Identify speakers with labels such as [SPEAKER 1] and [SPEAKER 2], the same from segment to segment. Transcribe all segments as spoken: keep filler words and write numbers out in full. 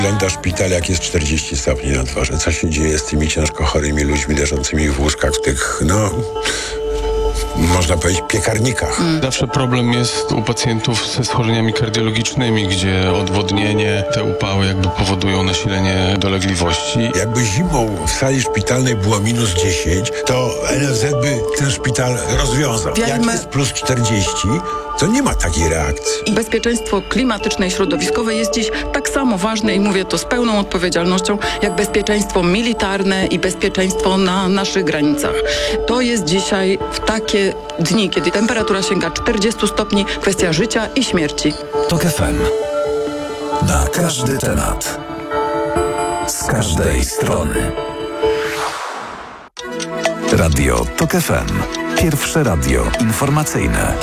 [SPEAKER 1] Wygląda szpital, jak jest czterdzieści stopni na dworze. Co się dzieje z tymi ciężko chorymi ludźmi leżącymi w łóżkach, w tych, no... można powiedzieć, piekarnikach.
[SPEAKER 2] Zawsze problem jest u pacjentów ze schorzeniami kardiologicznymi, gdzie odwodnienie, te upały jakby powodują nasilenie dolegliwości.
[SPEAKER 1] Jakby zimą w sali szpitalnej było minus dziesięć, to N F Z by ten szpital rozwiązał. Jak jest plus czterdzieści, to nie ma takiej reakcji.
[SPEAKER 3] I bezpieczeństwo klimatyczne i środowiskowe jest dziś tak samo ważne i mówię to z pełną odpowiedzialnością, jak bezpieczeństwo militarne i bezpieczeństwo na naszych granicach. To jest dzisiaj w takie dni, kiedy temperatura sięga czterdzieści stopni, kwestia życia i śmierci.
[SPEAKER 4] TOK F M. Na każdy temat. Z każdej strony. Radio TOK F M. Pierwsze radio informacyjne.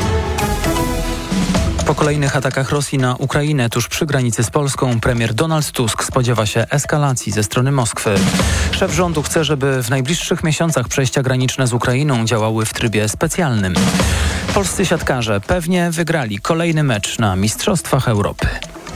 [SPEAKER 5] Po kolejnych atakach Rosji na Ukrainę tuż przy granicy z Polską premier Donald Tusk spodziewa się eskalacji ze strony Moskwy. Szef rządu chce, żeby w najbliższych miesiącach przejścia graniczne z Ukrainą działały w trybie specjalnym. Polscy siatkarze pewnie wygrali kolejny mecz na Mistrzostwach Europy.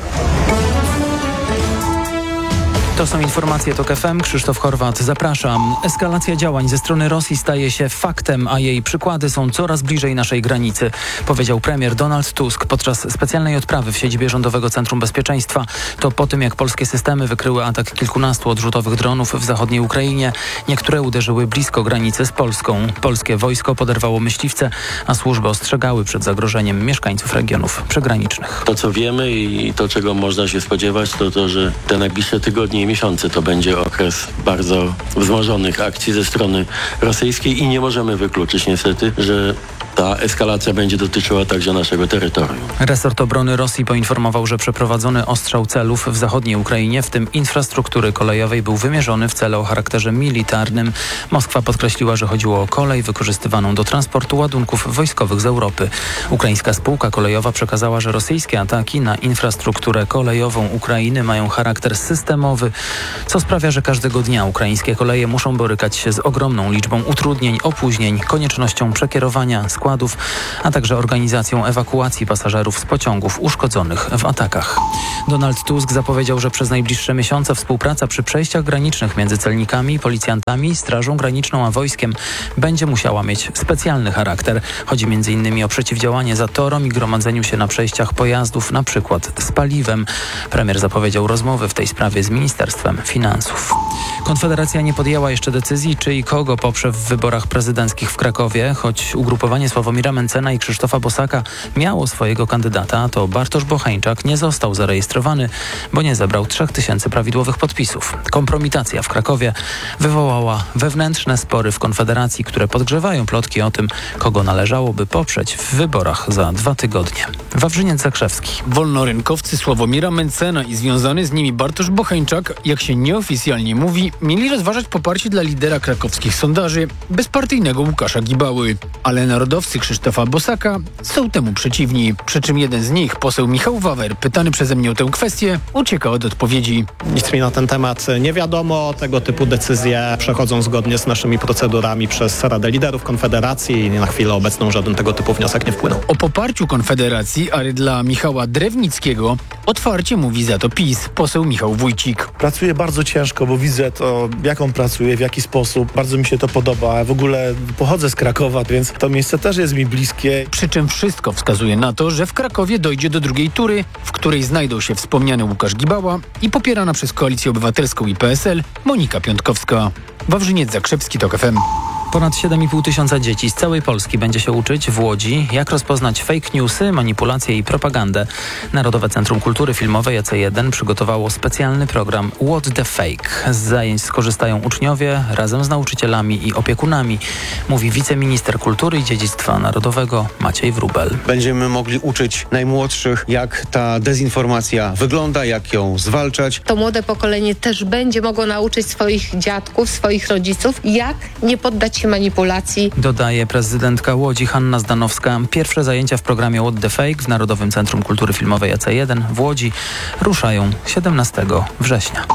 [SPEAKER 5] To są informacje TOK F M. Krzysztof Horwat, zapraszam. Eskalacja działań ze strony Rosji staje się faktem, a jej przykłady są coraz bliżej naszej granicy, powiedział premier Donald Tusk podczas specjalnej odprawy w siedzibie Rządowego Centrum Bezpieczeństwa. To po tym, jak polskie systemy wykryły atak kilkunastu odrzutowych dronów w zachodniej Ukrainie. Niektóre uderzyły blisko granicy z Polską. Polskie wojsko poderwało myśliwce, a służby ostrzegały przed zagrożeniem mieszkańców regionów przygranicznych.
[SPEAKER 6] To, co wiemy i to, czego można się spodziewać, to to, że te najbliższe tygodnie i miesiące to będzie okres bardzo wzmożonych akcji ze strony rosyjskiej i nie możemy wykluczyć niestety, że ta eskalacja będzie dotyczyła także naszego terytorium.
[SPEAKER 5] Resort Obrony Rosji poinformował, że przeprowadzony ostrzał celów w zachodniej Ukrainie, w tym infrastruktury kolejowej, był wymierzony w cele o charakterze militarnym. Moskwa podkreśliła, że chodziło o kolej wykorzystywaną do transportu ładunków wojskowych z Europy. Ukraińska spółka kolejowa przekazała, że rosyjskie ataki na infrastrukturę kolejową Ukrainy mają charakter systemowy, co sprawia, że każdego dnia ukraińskie koleje muszą borykać się z ogromną liczbą utrudnień, opóźnień, koniecznością przekierowania składów, a także organizacją ewakuacji pasażerów z pociągów uszkodzonych w atakach. Donald Tusk zapowiedział, że przez najbliższe miesiące współpraca przy przejściach granicznych między celnikami, policjantami, Strażą Graniczną a wojskiem będzie musiała mieć specjalny charakter. Chodzi między innymi o przeciwdziałanie zatorom i gromadzeniu się na przejściach pojazdów, na przykład z paliwem. Premier zapowiedział rozmowy w tej sprawie z Ministerstwem Finansów. Konfederacja nie podjęła jeszcze decyzji, czy i kogo poprze w wyborach prezydenckich w Krakowie, choć ugrupowanie Sławomira Mentzena i Krzysztofa Bosaka miało swojego kandydata, to Bartosz Bocheńczak nie został zarejestrowany, bo nie zebrał trzech tysięcy prawidłowych podpisów. Kompromitacja w Krakowie wywołała wewnętrzne spory w Konfederacji, które podgrzewają plotki o tym, kogo należałoby poprzeć w wyborach za dwa tygodnie. Wawrzyniec Zakrzewski.
[SPEAKER 7] Wolnorynkowcy Sławomira Mentzena i związany z nimi Bartosz Bocheńczak, jak się nieoficjalnie mówi, mieli rozważać poparcie dla lidera krakowskich sondaży, bezpartyjnego Łukasza Gibały. Ale narodowcy Krzysztofa Bosaka są temu przeciwni. Przy czym jeden z nich, poseł Michał Wawer, pytany przeze mnie o tę kwestię, ucieka od odpowiedzi.
[SPEAKER 8] Nic mi na ten temat nie wiadomo. Tego typu decyzje przechodzą zgodnie z naszymi procedurami przez Radę Liderów Konfederacji i na chwilę obecną żaden tego typu wniosek nie wpłynął.
[SPEAKER 7] O poparciu Konfederacji, ale dla Michała Drewnickiego otwarcie mówi za to PiS, poseł Michał Wójcik.
[SPEAKER 9] Pracuję bardzo ciężko, bo widzę to, jak on pracuje, w jaki sposób. Bardzo mi się to podoba. W ogóle pochodzę z Krakowa, więc to miejsce też jest mi bliskie.
[SPEAKER 7] Przy czym wszystko wskazuje na to, że w Krakowie dojdzie do drugiej tury, w której znajdą się wspomniany Łukasz Gibała i popierana przez Koalicję Obywatelską i P S L Monika Piątkowska. Wawrzyniec Zakrzewski, TOK F M.
[SPEAKER 5] Ponad siedem i pół tysiąca dzieci z całej Polski będzie się uczyć w Łodzi, jak rozpoznać fake newsy, manipulacje i propagandę. Narodowe Centrum Kultury Filmowej A C jeden przygotowało specjalny program What the Fake. Z zajęć skorzystają uczniowie razem z nauczycielami i opiekunami, mówi wiceminister kultury i dziedzictwa narodowego Maciej Wróbel.
[SPEAKER 10] Będziemy mogli uczyć najmłodszych, jak ta dezinformacja wygląda, jak ją zwalczać.
[SPEAKER 11] To młode pokolenie też będzie mogło nauczyć swoich dziadków, swoich rodziców, jak nie poddać się manipulacji.
[SPEAKER 5] Dodaje prezydentka Łodzi Hanna Zdanowska. Pierwsze zajęcia w programie What the Fake w Narodowym Centrum Kultury Filmowej A C jeden w Łodzi ruszają siedemnastego września.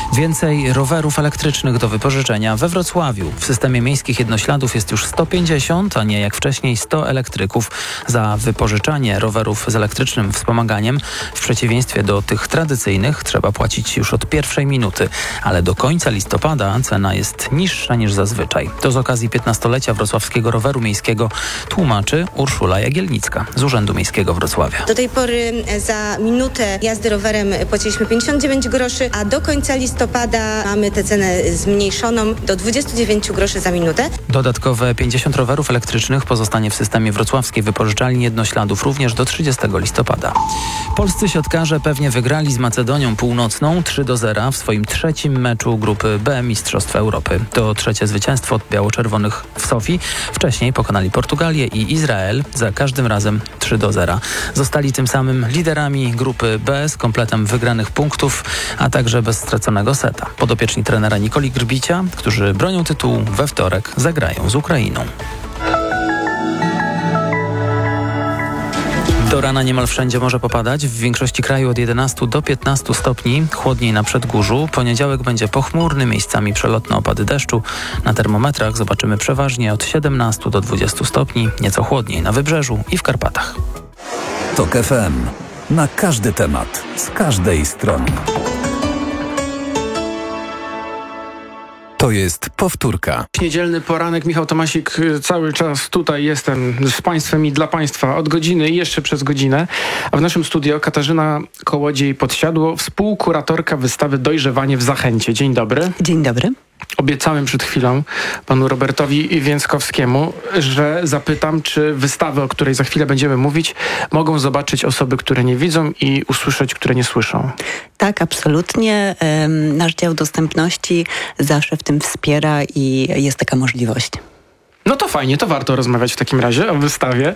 [SPEAKER 5] Więcej rowerów elektrycznych do wypożyczenia we Wrocławiu. W systemie miejskich jednośladów jest już sto pięćdziesiąt, a nie jak wcześniej sto elektryków. Za wypożyczanie rowerów z elektrycznym wspomaganiem w przeciwieństwie do tych tradycyjnych trzeba płacić już od pierwszej minuty, ale do końca listopada cena jest niższa niż zazwyczaj. To z okazji piętnastolecia wrocławskiego roweru miejskiego tłumaczy Urszula Jagielnicka z Urzędu Miejskiego Wrocławia.
[SPEAKER 12] Do tej pory za minutę jazdy rowerem płaciliśmy pięćdziesiąt dziewięć groszy, a do końca listopada mamy tę cenę zmniejszoną do dwadzieścia dziewięć groszy za minutę.
[SPEAKER 5] Dodatkowe pięćdziesiąt rowerów elektrycznych pozostanie w systemie wrocławskiej wypożyczalni jednośladów również do trzydziestego listopada. Polscy siatkarze pewnie wygrali z Macedonią Północną trzy do zera w swoim trzecim meczu grupy B Mistrzostw Europy. To trzecie zwycięstwo od biało-czerwonych w Sofii. Wcześniej pokonali Portugalię i Izrael, za każdym razem trzy do zera. Zostali tym samym liderami grupy B z kompletem wygranych punktów, a także bez straconego seta. Podopieczni trenera Nikoli Grbicia, którzy bronią tytułu, we wtorek zagrają z Ukrainą. Do rana niemal wszędzie może popadać. W większości kraju od jedenastu do piętnastu stopni. Chłodniej na Przedgórzu. Poniedziałek będzie pochmurny, miejscami przelotne opady deszczu. Na termometrach zobaczymy przeważnie od siedemnastu do dwudziestu stopni. Nieco chłodniej na Wybrzeżu i w Karpatach.
[SPEAKER 4] TOK F M. Na każdy temat. Z każdej strony. To jest powtórka.
[SPEAKER 13] Niedzielny poranek, Michał Tomasik, cały czas tutaj jestem z Państwem i dla Państwa od godziny i jeszcze przez godzinę. A w naszym studio Katarzyna Kołodziej-Podsiadło, współkuratorka wystawy Dojrzewanie w Zachęcie. Dzień dobry.
[SPEAKER 14] Dzień dobry.
[SPEAKER 13] Obiecałem przed chwilą panu Robertowi Więckowskiemu, że zapytam, czy wystawę, o której za chwilę będziemy mówić, mogą zobaczyć osoby, które nie widzą i usłyszeć, które nie słyszą.
[SPEAKER 14] Tak, absolutnie. Nasz dział dostępności zawsze w tym wspiera i jest taka możliwość.
[SPEAKER 13] No to fajnie, to warto rozmawiać w takim razie o wystawie.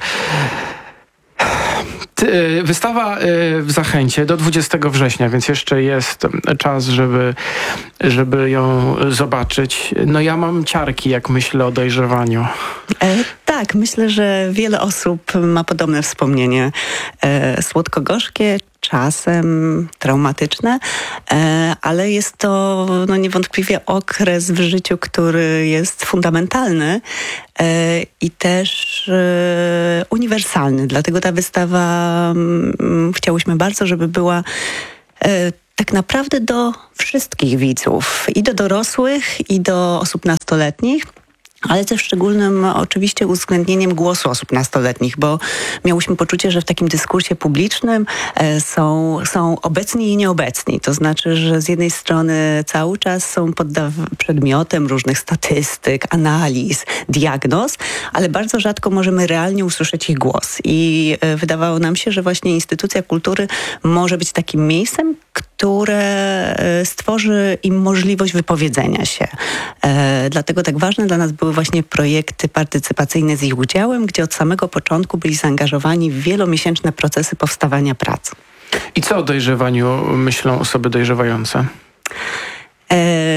[SPEAKER 13] Wystawa w Zachęcie do dwudziestego września, więc jeszcze jest czas, żeby, żeby ją zobaczyć. No ja mam ciarki, jak myślę o dojrzewaniu.
[SPEAKER 14] E, tak, myślę, że wiele osób ma podobne wspomnienie. E, słodko-gorzkie, czasem traumatyczne, e, ale jest to no, niewątpliwie okres w życiu, który jest fundamentalny e, i też e, uniwersalny. Dlatego ta wystawa m, chciałyśmy bardzo, żeby była e, tak naprawdę do wszystkich widzów, i do dorosłych, i do osób nastoletnich. Ale ze szczególnym oczywiście uwzględnieniem głosu osób nastoletnich, bo miałyśmy poczucie, że w takim dyskursie publicznym e, są, są obecni i nieobecni. To znaczy, że z jednej strony cały czas są poddaw- przedmiotem różnych statystyk, analiz, diagnoz, ale bardzo rzadko możemy realnie usłyszeć ich głos. I e, wydawało nam się, że właśnie instytucja kultury może być takim miejscem, które e, stworzy im możliwość wypowiedzenia się. E, dlatego tak ważne dla nas były właśnie projekty partycypacyjne z ich udziałem, gdzie od samego początku byli zaangażowani w wielomiesięczne procesy powstawania prac.
[SPEAKER 13] I co o dojrzewaniu myślą osoby dojrzewające?
[SPEAKER 14] E,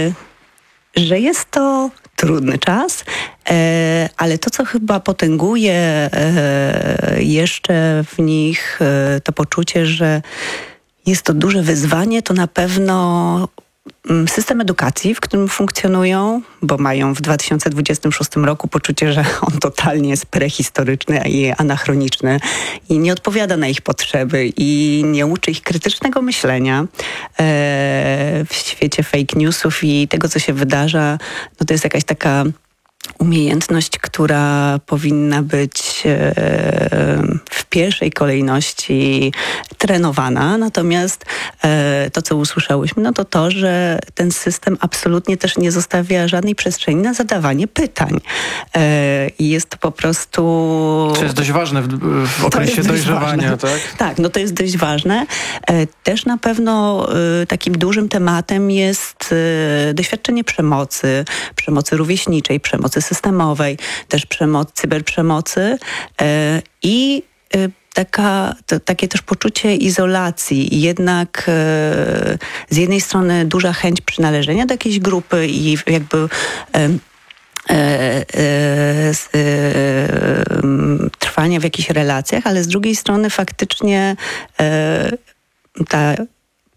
[SPEAKER 14] że jest to trudny czas, e, ale to, co chyba potęguje e, jeszcze w nich e, to poczucie, że jest to duże wyzwanie, to na pewno system edukacji, w którym funkcjonują, bo mają w dwa tysiące dwudziestym szóstym roku poczucie, że on totalnie jest prehistoryczny i anachroniczny i nie odpowiada na ich potrzeby i nie uczy ich krytycznego myślenia e, w świecie fake newsów i tego, co się wydarza. No to jest jakaś taka umiejętność, która powinna być w pierwszej kolejności trenowana. Natomiast to, co usłyszałyśmy, no to to, że ten system absolutnie też nie zostawia żadnej przestrzeni na zadawanie pytań. I jest to po prostu...
[SPEAKER 13] To jest dość ważne w, w okresie dojrzewania, tak?
[SPEAKER 14] Tak, no to jest dość ważne. Też na pewno takim dużym tematem jest doświadczenie przemocy, przemocy rówieśniczej, przemocy systemowej, też przemocy, cyberprzemocy e, i e, taka, to, takie też poczucie izolacji i jednak e, z jednej strony duża chęć przynależenia do jakiejś grupy i jakby e, E, e, e, trwania w jakichś relacjach, ale z drugiej strony faktycznie e, ta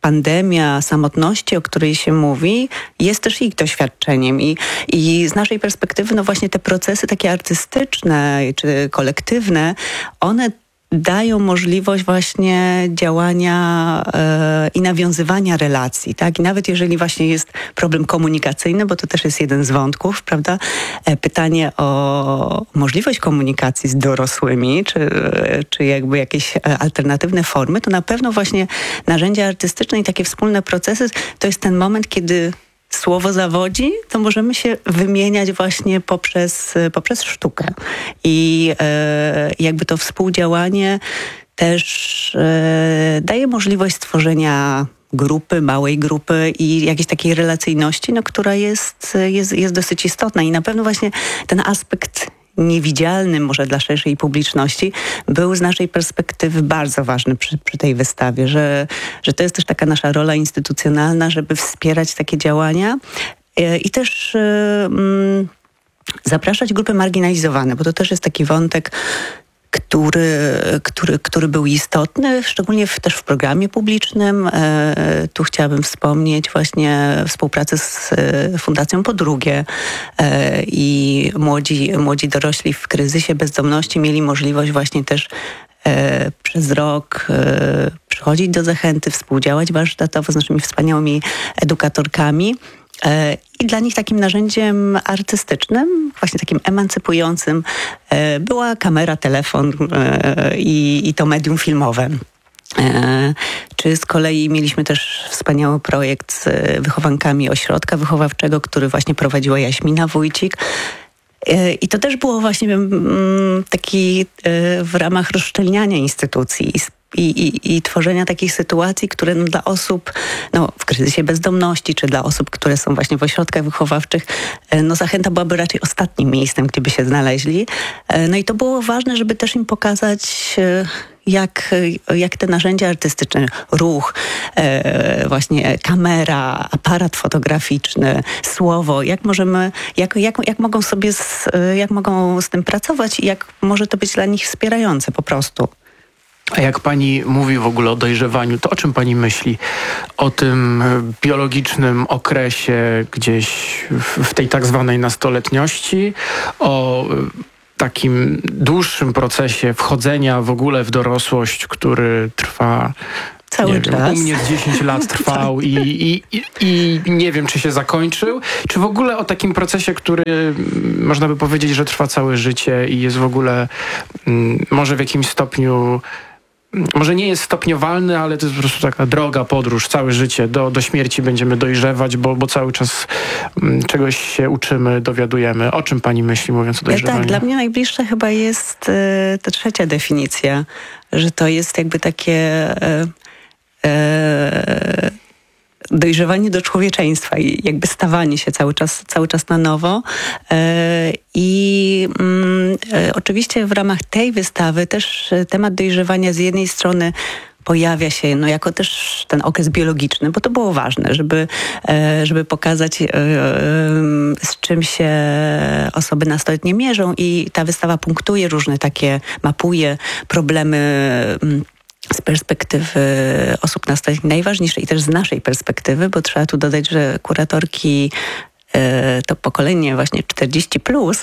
[SPEAKER 14] pandemia samotności, o której się mówi, jest też ich doświadczeniem i, i z naszej perspektywy no właśnie te procesy takie artystyczne czy kolektywne, one dają możliwość właśnie działania e, i nawiązywania relacji, tak? I nawet jeżeli właśnie jest problem komunikacyjny, bo to też jest jeden z wątków, prawda? E, pytanie o możliwość komunikacji z dorosłymi, czy, czy jakby jakieś alternatywne formy, to na pewno właśnie narzędzia artystyczne i takie wspólne procesy to jest ten moment, kiedy słowo zawodzi, to możemy się wymieniać właśnie poprzez, poprzez sztukę. I e, jakby to współdziałanie też e, daje możliwość stworzenia grupy, małej grupy i jakiejś takiej relacyjności, no, która jest, jest, jest dosyć istotna. I na pewno właśnie ten aspekt niewidzialny może dla szerszej publiczności był z naszej perspektywy bardzo ważny przy, przy tej wystawie, że, że to jest też taka nasza rola instytucjonalna, żeby wspierać takie działania i też um, zapraszać grupy marginalizowane, bo to też jest taki wątek, który, który, który był istotny, szczególnie w, też w programie publicznym. E, tu chciałabym wspomnieć właśnie współpracę z e, Fundacją Podrugie e, i młodzi, młodzi dorośli w kryzysie bezdomności mieli możliwość właśnie też e, przez rok e, przychodzić do Zachęty, współdziałać warsztatowo z naszymi wspaniałymi edukatorkami. I dla nich takim narzędziem artystycznym, właśnie takim emancypującym była kamera, telefon i, i to medium filmowe. Czy z kolei mieliśmy też wspaniały projekt z wychowankami ośrodka wychowawczego, który właśnie prowadziła Jaśmina Wójcik. I to też było właśnie taki w ramach rozszczelniania instytucji I, i, i tworzenia takich sytuacji, które no, dla osób no, w kryzysie bezdomności, czy dla osób, które są właśnie w ośrodkach wychowawczych, no Zachęta byłaby raczej ostatnim miejscem, gdzie by się znaleźli. No i to było ważne, żeby też im pokazać, jak, jak te narzędzia artystyczne, ruch, właśnie kamera, aparat fotograficzny, słowo, jak możemy, jak, jak, jak mogą sobie, z, jak mogą z tym pracować i jak może to być dla nich wspierające po prostu.
[SPEAKER 13] A jak pani mówi w ogóle o dojrzewaniu, to o czym pani myśli? O tym biologicznym okresie gdzieś w, w tej tak zwanej nastoletniości, o takim dłuższym procesie wchodzenia w ogóle w dorosłość, który trwa...
[SPEAKER 14] Cały
[SPEAKER 13] nie
[SPEAKER 14] czas.
[SPEAKER 13] Wiem, u mnie z dziesięć lat trwał i, i, i, i nie wiem, czy się zakończył, czy w ogóle o takim procesie, który można by powiedzieć, że trwa całe życie i jest w ogóle m, może w jakimś stopniu, może nie jest stopniowalny, ale to jest po prostu taka droga, podróż, całe życie. Do, do śmierci będziemy dojrzewać, bo, bo cały czas m, czegoś się uczymy, dowiadujemy. O czym pani myśli, mówiąc o dojrzewaniu?
[SPEAKER 14] Tak, dla mnie najbliższa chyba jest y, ta trzecia definicja, że to jest jakby takie... Y, dojrzewanie do człowieczeństwa i jakby stawanie się cały czas, cały czas na nowo. I oczywiście w ramach tej wystawy też temat dojrzewania z jednej strony pojawia się no, jako też ten okres biologiczny, bo to było ważne, żeby, żeby pokazać, z czym się osoby nastoletnie mierzą i ta wystawa punktuje różne takie, mapuje problemy z perspektywy osób nastoletnich najważniejsze i też z naszej perspektywy, bo trzeba tu dodać, że kuratorki to pokolenie właśnie czterdzieści plus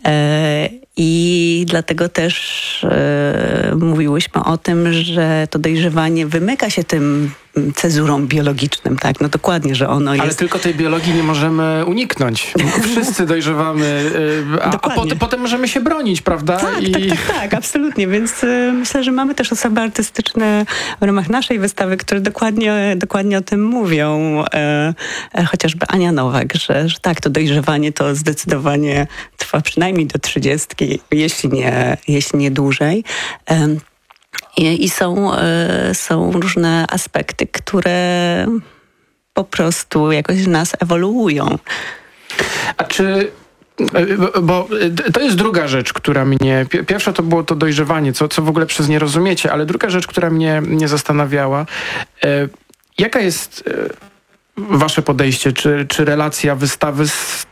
[SPEAKER 14] i dlatego też mówiłyśmy o tym, że to dojrzewanie wymyka się tym cezurom biologicznym, tak? No dokładnie, że ono jest...
[SPEAKER 13] Ale tylko tej biologii nie możemy uniknąć. Wszyscy dojrzewamy, a, a potem, potem możemy się bronić, prawda?
[SPEAKER 14] Tak,
[SPEAKER 13] I...
[SPEAKER 14] tak, tak, tak, absolutnie. Więc y, myślę, że mamy też osoby artystyczne w ramach naszej wystawy, które dokładnie, dokładnie o tym mówią. Y, y, chociażby Ania Nowak, że, że tak, to dojrzewanie to zdecydowanie trwa przynajmniej do trzydziestki, jeśli nie, jeśli nie dłużej. Y, I, i są, y, są różne aspekty, które po prostu jakoś w nas ewoluują.
[SPEAKER 13] A czy... Bo to jest druga rzecz, która mnie... Pierwsza to było to dojrzewanie, co, co w ogóle przez nie rozumiecie, ale druga rzecz, która mnie, mnie zastanawiała. Jaka jest wasze podejście, czy, czy relacja wystawy z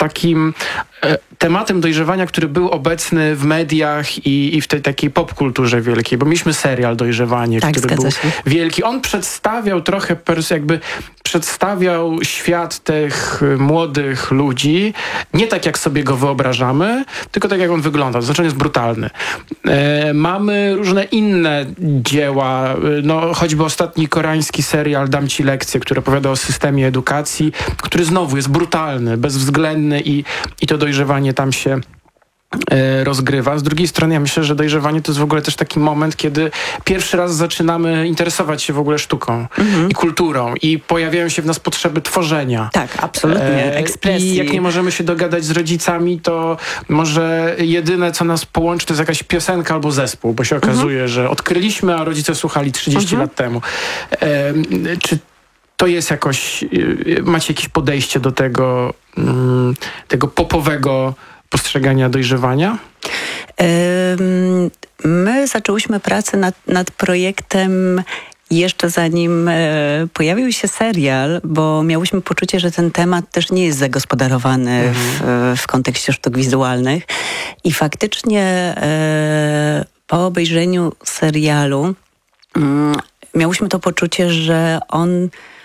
[SPEAKER 13] takim e, tematem dojrzewania, który był obecny w mediach i, i w tej takiej popkulturze wielkiej, bo mieliśmy serial Dojrzewanie,
[SPEAKER 14] Tak,
[SPEAKER 13] który był
[SPEAKER 14] zgadza się.
[SPEAKER 13] wielki. On przedstawiał trochę, pers- jakby przedstawiał świat tych y, młodych ludzi, nie tak jak sobie go wyobrażamy, tylko tak jak on wygląda. To znaczy on jest brutalny. E, mamy różne inne dzieła, y, no choćby ostatni koreański serial Dam ci lekcję, który opowiada o systemie edukacji, który znowu jest brutalny, bezwzględny i, i to dojrzewanie tam się e, rozgrywa. Z drugiej strony ja myślę, że dojrzewanie to jest w ogóle też taki moment, kiedy pierwszy raz zaczynamy interesować się w ogóle sztuką
[SPEAKER 14] Mhm.
[SPEAKER 13] i kulturą i pojawiają się w nas potrzeby tworzenia.
[SPEAKER 14] Tak, absolutnie, ekspresji.
[SPEAKER 13] I jak nie możemy się dogadać z rodzicami, to może jedyne, co nas połączy, to jest jakaś piosenka albo zespół, bo się okazuje, że odkryliśmy, a rodzice słuchali trzydzieści
[SPEAKER 14] Mhm.
[SPEAKER 13] lat temu. E, czy to jest jakoś, y, macie jakieś podejście do tego, mm, tego popowego postrzegania dojrzewania?
[SPEAKER 14] Ym, My zaczęłyśmy pracę nad, nad projektem jeszcze zanim e, pojawił się serial, bo miałyśmy poczucie, że ten temat też nie jest zagospodarowany w, w kontekście sztuk wizualnych. I faktycznie e, po obejrzeniu serialu mm, miałyśmy to poczucie, że on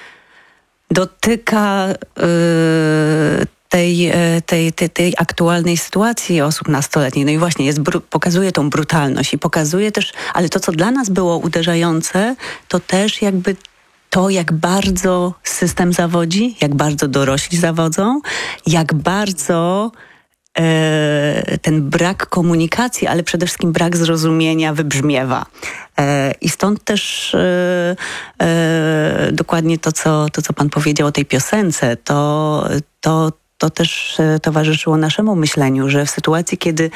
[SPEAKER 14] dotyka y, tej, tej, tej, tej aktualnej sytuacji osób nastoletnich. No i właśnie jest, bru- pokazuje tą brutalność i pokazuje też, ale to, co dla nas było uderzające, to też jakby to, jak bardzo system zawodzi, jak bardzo dorośli zawodzą, jak bardzo e, ten brak komunikacji, ale przede wszystkim brak zrozumienia wybrzmiewa. E, I stąd też e, e, dokładnie to co, to, co pan powiedział o tej piosence, to, to, to też e, towarzyszyło naszemu myśleniu, że w sytuacji, kiedy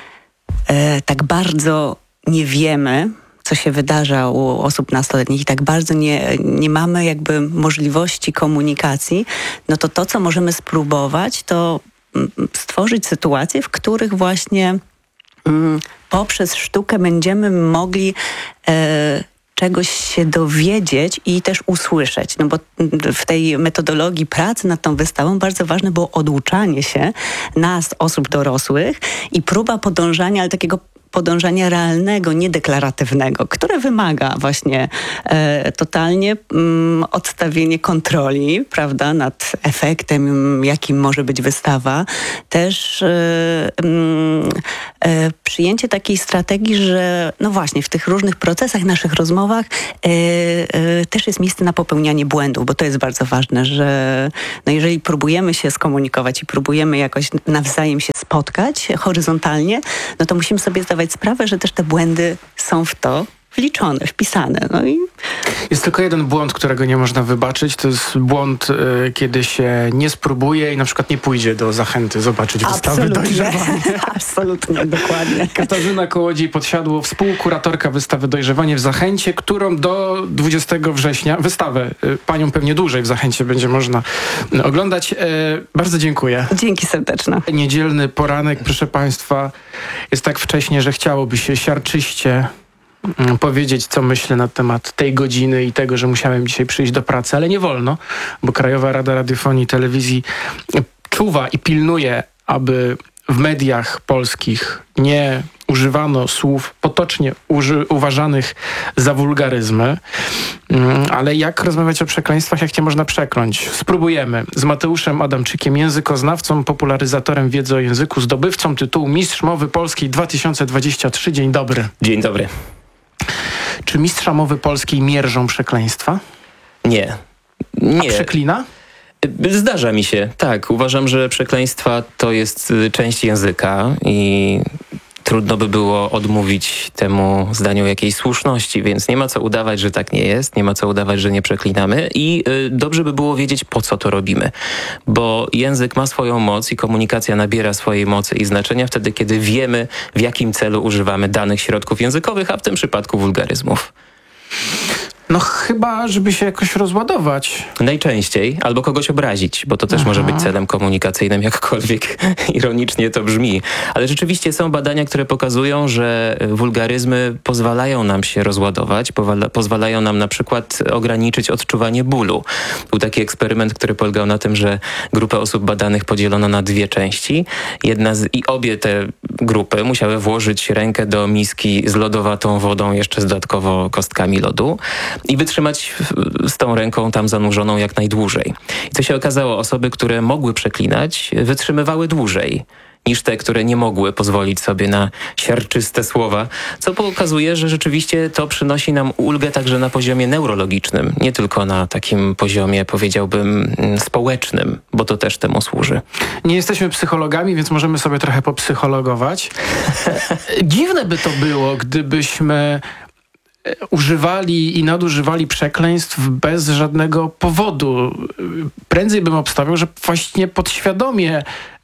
[SPEAKER 14] e, tak bardzo nie wiemy, co się wydarza u osób nastoletnich i tak bardzo nie, nie mamy jakby możliwości komunikacji, no to to, co możemy spróbować, to mm, stworzyć sytuacje, w których właśnie mm, poprzez sztukę będziemy mogli e, czegoś się dowiedzieć i też usłyszeć. No bo w tej metodologii pracy nad tą wystawą bardzo ważne było oduczanie się nas, osób dorosłych i próba podążania, ale takiego podążania realnego, niedeklaratywnego, które wymaga właśnie e, totalnie mm, odstawienie kontroli, prawda, nad efektem, jakim może być wystawa. Też e, mm, e, przyjęcie takiej strategii, że no właśnie w tych różnych procesach, naszych rozmowach e, e, też jest miejsce na popełnianie błędów, bo to jest bardzo ważne, że no jeżeli próbujemy się skomunikować i próbujemy jakoś nawzajem się spotkać horyzontalnie, no to musimy sobie zdawać sprawę, że też te błędy są w to wliczone, wpisane. No i
[SPEAKER 13] Jest tylko jeden błąd, którego nie można wybaczyć. To jest błąd, y, kiedy się nie spróbuje i na przykład nie pójdzie do Zachęty zobaczyć wystawy Dojrzewanie.
[SPEAKER 14] Absolutnie, dokładnie.
[SPEAKER 13] Katarzyna Kołodziej-Podsiadło, współkuratorka wystawy Dojrzewanie w Zachęcie, którą do dwudziestego września, wystawę y, panią pewnie dłużej w Zachęcie będzie można y, oglądać. Y, bardzo dziękuję.
[SPEAKER 14] Dzięki serdeczne.
[SPEAKER 13] Niedzielny poranek, proszę państwa, jest tak wcześnie, że chciałoby się siarczyście powiedzieć, co myślę na temat tej godziny i tego, że musiałem dzisiaj przyjść do pracy, ale nie wolno, bo Krajowa Rada Radiofonii i Telewizji czuwa i pilnuje, aby w mediach polskich nie używano słów potocznie uży- uważanych za wulgaryzmy. Ale jak rozmawiać o przekleństwach, jak cię można przekląć? Spróbujemy. Z Mateuszem Adamczykiem, językoznawcą, popularyzatorem wiedzy o języku, zdobywcą tytułu Mistrz Mowy Polskiej dwa tysiące dwudziesty trzeci. Dzień dobry.
[SPEAKER 15] Dzień dobry.
[SPEAKER 13] Czy mistrza mowy polskiej mierzą przekleństwa?
[SPEAKER 15] Nie. Nie.
[SPEAKER 13] A przeklina?
[SPEAKER 15] Zdarza mi się, tak. Uważam, że przekleństwa to jest część języka i trudno by było odmówić temu zdaniu jakiejś słuszności, więc nie ma co udawać, że tak nie jest, nie ma co udawać, że nie przeklinamy i y, dobrze by było wiedzieć, po co to robimy, bo język ma swoją moc i komunikacja nabiera swojej mocy i znaczenia wtedy, kiedy wiemy, w jakim celu używamy danych środków językowych, a w tym przypadku wulgaryzmów.
[SPEAKER 13] No chyba, żeby się jakoś rozładować.
[SPEAKER 15] Najczęściej, albo kogoś obrazić, bo to też
[SPEAKER 13] Aha.
[SPEAKER 15] może być celem komunikacyjnym, jakkolwiek ironicznie to brzmi. Ale rzeczywiście są badania, które pokazują, że wulgaryzmy pozwalają nam się rozładować, powala- pozwalają nam na przykład ograniczyć odczuwanie bólu. Był taki eksperyment, który polegał na tym, że grupę osób badanych podzielono na dwie części. Jedna z, i obie te grupy musiały włożyć rękę do miski z lodowatą wodą, jeszcze z dodatkowo kostkami lodu i wytrzymać z tą ręką tam zanurzoną jak najdłużej. I co się okazało? Osoby, które mogły przeklinać, wytrzymywały dłużej niż te, które nie mogły pozwolić sobie na siarczyste słowa, co pokazuje, że rzeczywiście to przynosi nam ulgę także na poziomie neurologicznym, nie tylko na takim poziomie, powiedziałbym, społecznym, bo to też temu służy.
[SPEAKER 13] Nie jesteśmy psychologami, więc możemy sobie trochę popsychologować. Dziwne by to było, gdybyśmy używali i nadużywali przekleństw bez żadnego powodu. Prędzej bym obstawiał, że właśnie podświadomie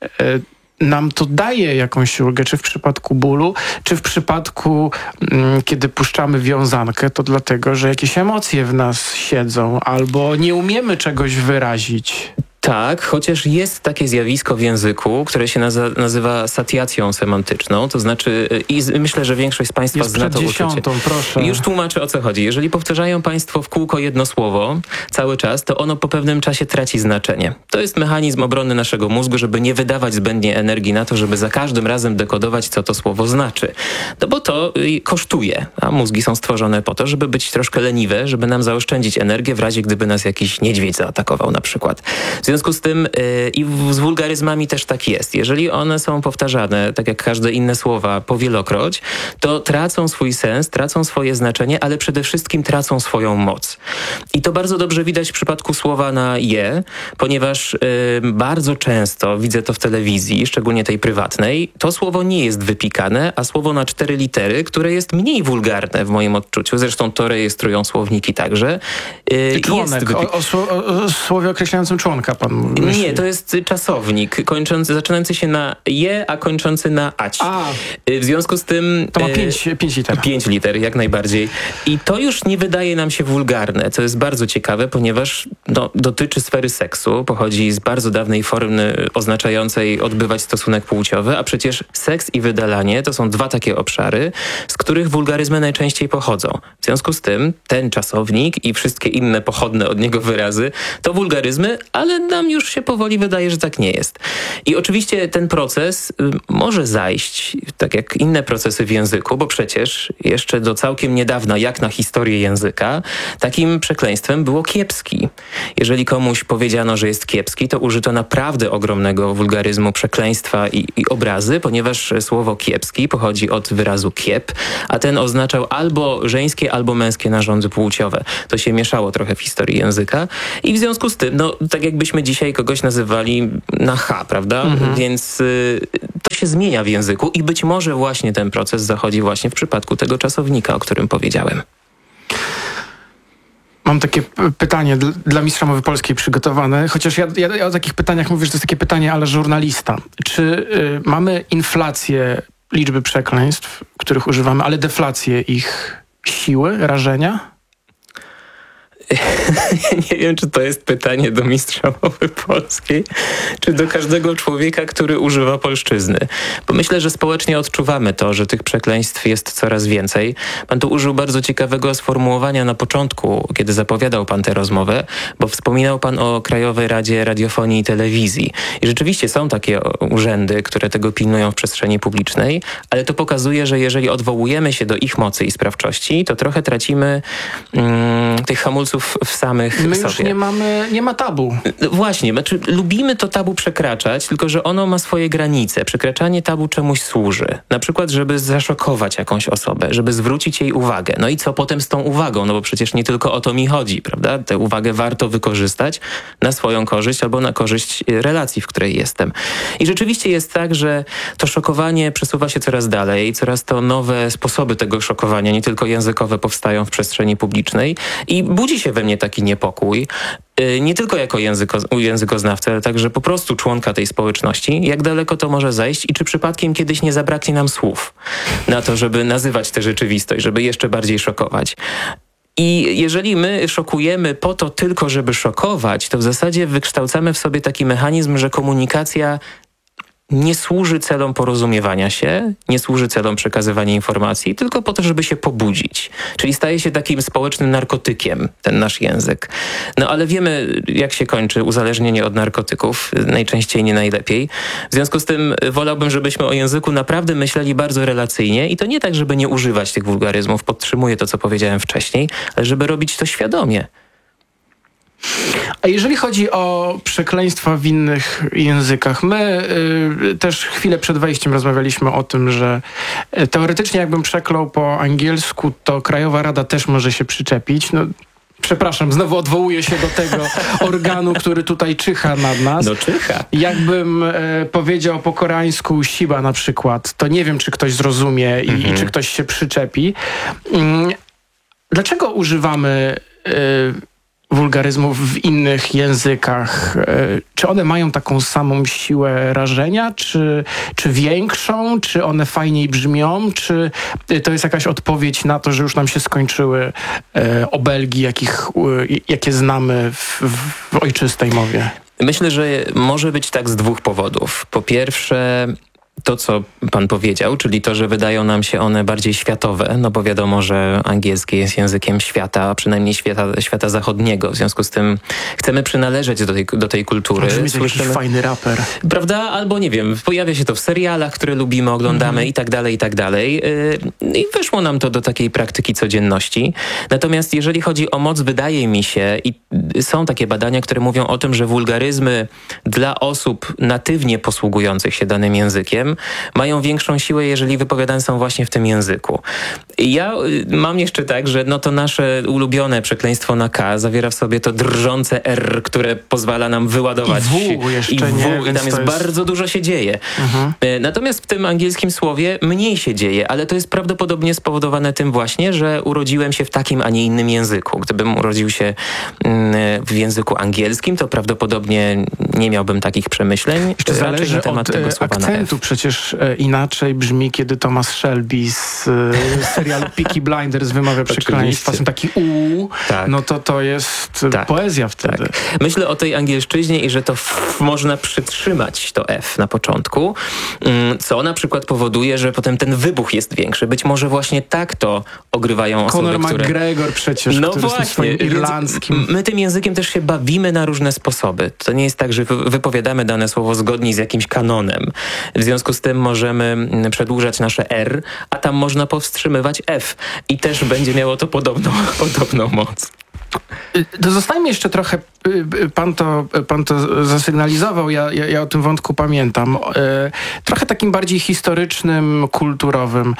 [SPEAKER 13] nam to daje jakąś ulgę, czy w przypadku bólu, czy w przypadku, mm, kiedy puszczamy wiązankę, to dlatego, że jakieś emocje w nas siedzą, albo nie umiemy czegoś wyrazić.
[SPEAKER 15] Tak, chociaż jest takie zjawisko w języku, które się naza- nazywa satiacją semantyczną, to znaczy i z, myślę, że większość z Państwa
[SPEAKER 13] jest
[SPEAKER 15] zna to uczucie.
[SPEAKER 13] dziesiątą, proszę.
[SPEAKER 15] I już tłumaczę, o co chodzi. Jeżeli powtarzają Państwo w kółko jedno słowo cały czas, to ono po pewnym czasie traci znaczenie. To jest mechanizm obrony naszego mózgu, żeby nie wydawać zbędnie energii na to, żeby za każdym razem dekodować, co to słowo znaczy. No bo to y, kosztuje, a mózgi są stworzone po to, żeby być troszkę leniwe, żeby nam zaoszczędzić energię w razie, gdyby nas jakiś niedźwiedź zaatakował na przykład. W związku z tym yy, i w, z wulgaryzmami też tak jest. Jeżeli one są powtarzane, tak jak każde inne słowa, powielokroć, to tracą swój sens, tracą swoje znaczenie, ale przede wszystkim tracą swoją moc. I to bardzo dobrze widać w przypadku słowa na je, ponieważ yy, bardzo często widzę to w telewizji, szczególnie tej prywatnej, to słowo nie jest wypikane, a słowo na cztery litery, które jest mniej wulgarne w moim odczuciu, zresztą to rejestrują słowniki także. Yy,
[SPEAKER 13] Członek,
[SPEAKER 15] jest wypi-
[SPEAKER 13] o, o, sło- o, o słowie określającym członka pan mówi.
[SPEAKER 15] Nie, to jest czasownik, kończący, zaczynający się na je, a kończący na ać.
[SPEAKER 13] A.
[SPEAKER 15] W związku z tym...
[SPEAKER 13] To ma pięć, pięć liter.
[SPEAKER 15] Pięć liter, jak najbardziej. I to już nie wydaje nam się wulgarne, co jest bardzo ciekawe, ponieważ no, dotyczy sfery seksu, pochodzi z bardzo dawnej formy oznaczającej odbywać stosunek płciowy, a przecież seks i wydalanie to są dwa takie obszary, z których wulgaryzmy najczęściej pochodzą. W związku z tym ten czasownik i wszystkie inne pochodne od niego wyrazy to wulgaryzmy, ale nam już się powoli wydaje, że tak nie jest. I oczywiście ten proces y, może zajść, tak jak inne procesy w języku, bo przecież jeszcze do całkiem niedawna, jak na historię języka, takim przekleństwem było kiepski. Jeżeli komuś powiedziano, że jest kiepski, to użyto naprawdę ogromnego wulgaryzmu, przekleństwa i, i obrazy, ponieważ słowo kiepski pochodzi od wyrazu kiep, a ten oznaczał albo żeńskie, albo męskie narządy płciowe. To się mieszało trochę w historii języka i w związku z tym, no tak jakbyśmy dzisiaj kogoś nazywali na H, prawda? Mhm. Więc y, to się zmienia w języku i być może właśnie ten proces zachodzi właśnie w przypadku tego czasownika, o którym powiedziałem.
[SPEAKER 13] Mam takie p- pytanie dl- dla mistrza mowy polskiej przygotowane, chociaż ja, ja, ja o takich pytaniach mówię, że to jest takie pytanie, ale żurnalista. Czy y, mamy inflację liczby przekleństw, których używamy, ale deflację ich siły, rażenia?
[SPEAKER 15] Nie wiem, czy to jest pytanie do mistrza mowy polskiej, czy do każdego człowieka, który używa polszczyzny. Bo myślę, że społecznie odczuwamy to, że tych przekleństw jest coraz więcej. Pan tu użył bardzo ciekawego sformułowania na początku, kiedy zapowiadał pan tę rozmowę, bo wspominał pan o Krajowej Radzie Radiofonii i Telewizji. I rzeczywiście są takie urzędy, które tego pilnują w przestrzeni publicznej, ale to pokazuje, że jeżeli odwołujemy się do ich mocy i sprawczości, to trochę tracimy mm, tych hamulców w samych
[SPEAKER 13] My
[SPEAKER 15] sobie.
[SPEAKER 13] już nie mamy, nie ma tabu.
[SPEAKER 15] Właśnie, znaczy lubimy to tabu przekraczać, tylko że ono ma swoje granice. Przekraczanie tabu czemuś służy. Na przykład, żeby zaszokować jakąś osobę, żeby zwrócić jej uwagę. No i co potem z tą uwagą? No bo przecież nie tylko o to mi chodzi, prawda? Tę uwagę warto wykorzystać na swoją korzyść albo na korzyść relacji, w której jestem. I rzeczywiście jest tak, że to szokowanie przesuwa się coraz dalej, coraz to nowe sposoby tego szokowania, nie tylko językowe, powstają w przestrzeni publicznej i budzi się we mnie taki niepokój, nie tylko jako języko, językoznawcy, ale także po prostu członka tej społeczności, jak daleko to może zajść i czy przypadkiem kiedyś nie zabraknie nam słów na to, żeby nazywać tę rzeczywistość, żeby jeszcze bardziej szokować. I jeżeli my szokujemy po to tylko, żeby szokować, to w zasadzie wykształcamy w sobie taki mechanizm, że komunikacja nie służy celom porozumiewania się, nie służy celom przekazywania informacji, tylko po to, żeby się pobudzić. Czyli staje się takim społecznym narkotykiem, ten nasz język. No ale wiemy, jak się kończy uzależnienie od narkotyków, najczęściej nie najlepiej. W związku z tym wolałbym, żebyśmy o języku naprawdę myśleli bardzo relacyjnie i to nie tak, żeby nie używać tych wulgaryzmów, podtrzymuję to, co powiedziałem wcześniej, ale żeby robić to świadomie.
[SPEAKER 13] A jeżeli chodzi o przekleństwa w innych językach, my y, też chwilę przed wejściem rozmawialiśmy o tym, że y, teoretycznie jakbym przeklął po angielsku, to Krajowa Rada też może się przyczepić. No, przepraszam, znowu odwołuję się do tego organu, który tutaj czyha nad nas.
[SPEAKER 15] No czyha.
[SPEAKER 13] Jakbym y, powiedział po koreańsku siba na przykład, to nie wiem, czy ktoś zrozumie i, mhm. i czy ktoś się przyczepi. Y, dlaczego używamy y, wulgaryzmów w innych językach? Czy one mają taką samą siłę rażenia, czy, czy większą? Czy one fajniej brzmią? Czy to jest jakaś odpowiedź na to, że już nam się skończyły e, obelgi, jakich, jakie znamy w, w ojczystej mowie?
[SPEAKER 15] Myślę, że może być tak z dwóch powodów. Po pierwsze, to, co pan powiedział, czyli to, że wydają nam się one bardziej światowe, no bo wiadomo, że angielski jest językiem świata, a przynajmniej świata, świata zachodniego. W związku z tym chcemy przynależeć do tej, do tej kultury.
[SPEAKER 13] Brzmi to jakiś fajny raper.
[SPEAKER 15] Prawda? Albo nie wiem, pojawia się to w serialach, które lubimy, oglądamy mm. i tak dalej, i tak dalej. I wyszło nam to do takiej praktyki codzienności. Natomiast jeżeli chodzi o moc, wydaje mi się, i są takie badania, które mówią o tym, że wulgaryzmy dla osób natywnie posługujących się danym językiem mają większą siłę, jeżeli wypowiadane są właśnie w tym języku. Ja mam jeszcze tak, że no to nasze ulubione przekleństwo na K zawiera w sobie to drżące R, które pozwala nam wyładować.
[SPEAKER 13] I W jeszcze
[SPEAKER 15] i w,
[SPEAKER 13] nie.
[SPEAKER 15] I tam jest, jest bardzo dużo się dzieje. Mhm. Natomiast w tym angielskim słowie mniej się dzieje, ale to jest prawdopodobnie spowodowane tym właśnie, że urodziłem się w takim, a nie innym języku. Gdybym urodził się w języku angielskim, to prawdopodobnie nie miałbym takich przemyśleń.
[SPEAKER 13] Jeszcze zależy na temat od tego słowa akcentu. Przecież e, inaczej brzmi, kiedy Thomas Shelby z e, serialu Peaky Blinders wymawia przekleństwa. Są taki u, tak. No to to jest tak. poezja wtedy. Tak.
[SPEAKER 15] Myślę o tej angielszczyźnie i że to f, można przytrzymać to F na początku, co na przykład powoduje, że potem ten wybuch jest większy. Być może właśnie tak to ogrywają osoby,
[SPEAKER 13] Conor
[SPEAKER 15] które...
[SPEAKER 13] McGregor przecież,
[SPEAKER 15] no
[SPEAKER 13] który
[SPEAKER 15] właśnie,
[SPEAKER 13] jest swoim irlandzkim.
[SPEAKER 15] My tym językiem też się bawimy na różne sposoby. To nie jest tak, że wypowiadamy dane słowo zgodnie z jakimś kanonem. W związku z tym możemy przedłużać nasze R, a tam można powstrzymywać F. I też będzie miało to podobną, podobną moc.
[SPEAKER 13] To zostańmy jeszcze trochę, pan to, pan to zasygnalizował, ja, ja, ja o tym wątku pamiętam, trochę takim bardziej historycznym, kulturowym.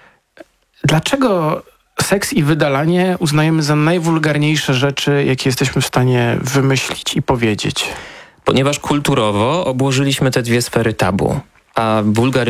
[SPEAKER 13] Dlaczego seks i wydalanie uznajemy za najwulgarniejsze rzeczy, jakie jesteśmy w stanie wymyślić i powiedzieć?
[SPEAKER 15] Ponieważ kulturowo obłożyliśmy te dwie sfery tabu, a wulgaryzm